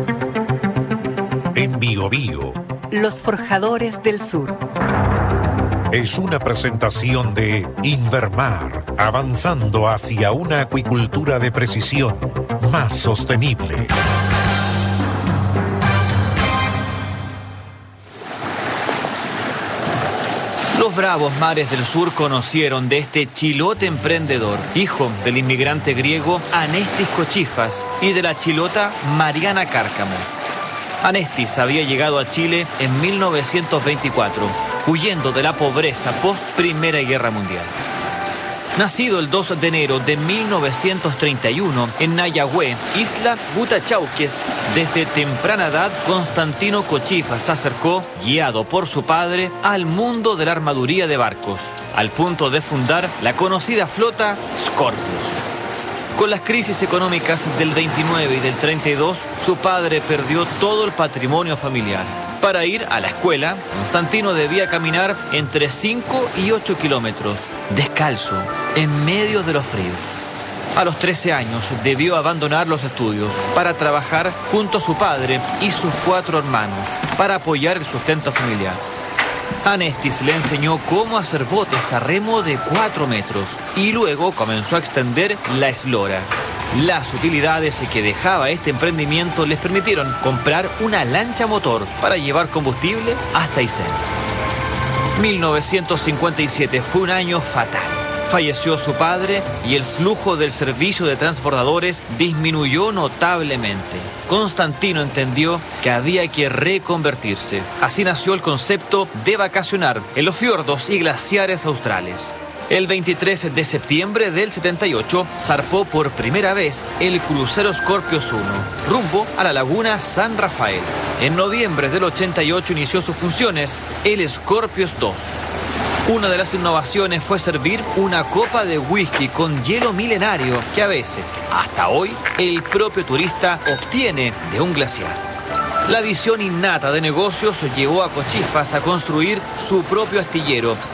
En Biobío. Los forjadores del sur. Es una presentación de Invermar, avanzando hacia una acuicultura de precisión más sostenible. Los bravos mares del sur conocieron de este chilote emprendedor, hijo del inmigrante griego Anestis Cochifas y de la chilota Mariana Cárcamo. Anestis había llegado a Chile en 1924, huyendo de la pobreza post-Primera Guerra Mundial. Nacido el 2 de enero de 1931 en Nayagüe, isla Butachauques, desde temprana edad Constantino Cochifas se acercó, guiado por su padre, al mundo de la armaduría de barcos, al punto de fundar la conocida flota Scorpius. Con las crisis económicas del 29 y del 32, su padre perdió todo el patrimonio familiar. Para ir a la escuela, Constantino debía caminar entre 5 y 8 kilómetros, descalzo, en medio de los fríos. A los 13 años debió abandonar los estudios para trabajar junto a su padre y sus 4 hermanos, para apoyar el sustento familiar. Anestis le enseñó cómo hacer botes a remo de 4 metros y luego comenzó a extender la eslora. Las utilidades que dejaba este emprendimiento les permitieron comprar una lancha motor para llevar combustible hasta Aysén. 1957 fue un año fatal. Falleció su padre y el flujo del servicio de transbordadores disminuyó notablemente. Constantino entendió que había que reconvertirse. Así nació el concepto de vacacionar en los fiordos y glaciares australes. El 23 de septiembre del 78 zarpó por primera vez el crucero Scorpius 1, rumbo a la laguna San Rafael. En noviembre del 88 inició sus funciones el Scorpius 2. Una de las innovaciones fue servir una copa de whisky con hielo milenario que a veces, hasta hoy, el propio turista obtiene de un glaciar. La visión innata de negocios llevó a Cochifas a construir su propio astillero